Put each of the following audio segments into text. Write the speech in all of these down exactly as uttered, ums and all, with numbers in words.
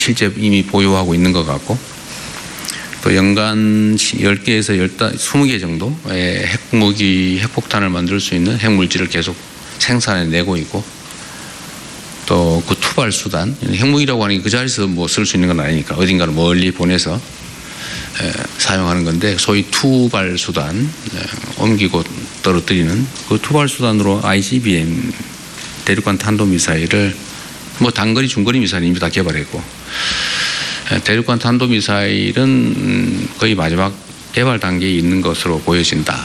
실제 이미 보유하고 있는 것 같고, 또 연간 열 개에서 이십 개 정도의 핵무기, 핵폭탄을 만들 수 있는 핵물질을 계속 생산해 내고 있고, 또 그 투발 수단, 핵무기라고 하는 게 그 자리에서 뭐 쓸 수 있는 건 아니니까 어딘가를 멀리 보내서 에, 사용하는 건데, 소위 투발 수단, 에, 옮기고 떨어뜨리는 그 투발 수단으로 아이씨비엠 대륙간 탄도미사일을 뭐 단거리, 중거리 미사일 이미 다 개발했고, 에, 대륙간 탄도미사일은 음, 거의 마지막 개발 단계에 있는 것으로 보여진다.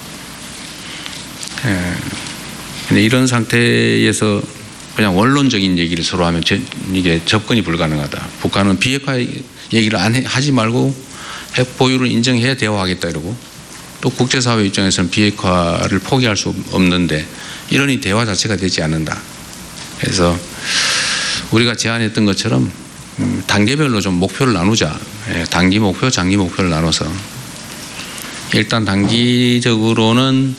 에, 근데 이런 상태에서 그냥 원론적인 얘기를 서로 하면 제, 이게 접근이 불가능하다. 북한은 비핵화 얘기를 안 해, 하지 말고 핵 보유를 인정해야 대화하겠다 이러고, 또 국제사회 입장에서는 비핵화를 포기할 수 없는데 이러니 대화 자체가 되지 않는다. 그래서 우리가 제안했던 것처럼 단계별로 좀 목표를 나누자. 단기 목표, 장기 목표를 나눠서 일단 단기적으로는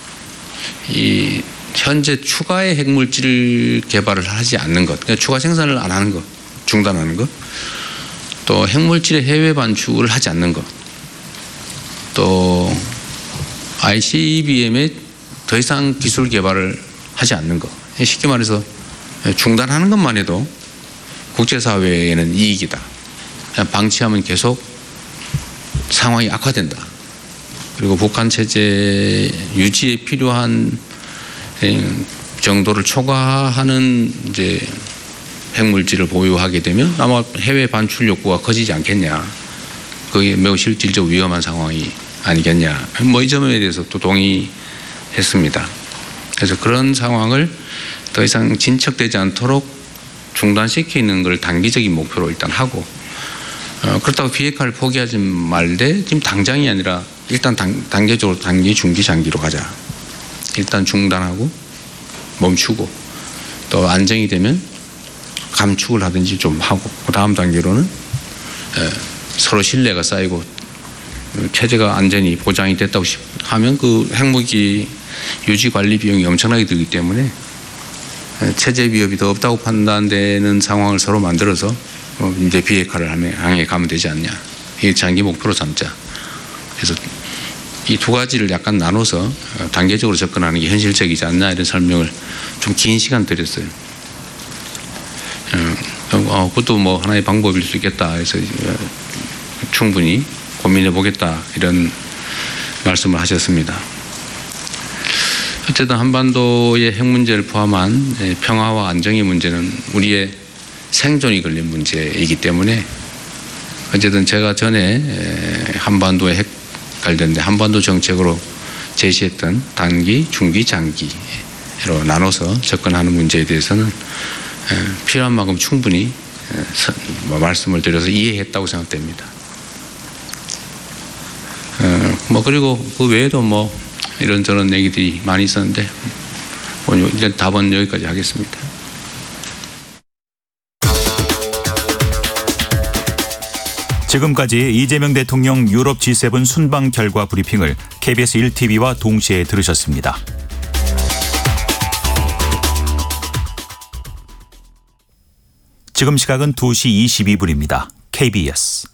이 현재 추가의 핵물질 개발을 하지 않는 것, 그러니까 추가 생산을 안 하는 것, 중단하는 것, 또 핵물질의 해외 반출을 하지 않는 것, 또 아이씨비엠에 더 이상 기술 개발을 하지 않는 것. 쉽게 말해서 중단하는 것만 해도 국제사회에는 이익이다. 그냥 방치하면 계속 상황이 악화된다. 그리고 북한 체제 유지에 필요한 정도를 초과하는 이제 핵물질을 보유하게 되면 아마 해외 반출 욕구가 커지지 않겠냐. 그게 매우 실질적 위험한 상황이 아니겠냐. 뭐 이 점에 대해서 또 동의했습니다. 그래서 그런 상황을 더 이상 진척되지 않도록 중단시키는 걸 단기적인 목표로 일단 하고, 어, 그렇다고 비핵화를 포기하지 말되 지금 당장이 아니라 일단 단, 단계적으로 단기, 중기, 장기로 가자. 일단 중단하고 멈추고, 또 안정이 되면 감축을 하든지 좀 하고, 그 다음 단계로는 에, 서로 신뢰가 쌓이고 체제가 안전히 보장이 됐다고 하면 그 핵무기 유지 관리 비용이 엄청나게 들기 때문에 체제 위협이 더 없다고 판단되는 상황을 서로 만들어서 이제 비핵화를 향해 가면 되지 않냐. 이게 장기 목표로 삼자. 그래서 이 두 가지를 약간 나눠서 단계적으로 접근하는 게 현실적이지 않나, 이런 설명을 좀 긴 시간 드렸어요. 어, 그것도 뭐 하나의 방법일 수 있겠다 해서 충분히 고민해 보겠다, 이런 말씀을 하셨습니다. 어쨌든 한반도의 핵 문제를 포함한 평화와 안정의 문제는 우리의 생존이 걸린 문제이기 때문에, 어쨌든 제가 전에 한반도의 핵 관련된 한반도 정책으로 제시했던 단기, 중기, 장기로 나눠서 접근하는 문제에 대해서는 필요한 만큼 충분히 말씀을 드려서 이해했다고 생각됩니다. 뭐 그리고 그 외에도 뭐 이런저런 얘기들이 많이 있었는데 이제 답은 여기까지 하겠습니다. 지금까지 이재명 대통령 유럽 지 세븐 순방 결과 브리핑을 케이비에스 일 티비와 동시에 들으셨습니다. 지금 시각은 두 시 이십이 분입니다. 케이비에스